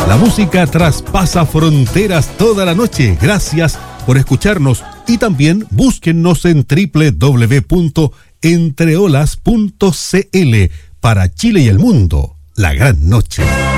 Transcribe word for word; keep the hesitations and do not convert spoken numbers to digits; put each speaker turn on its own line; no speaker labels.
La música traspasa fronteras toda la noche. Gracias por escucharnos y también búsquennos en doble u doble u doble u punto entreolas punto c l para Chile y el mundo. La gran noche.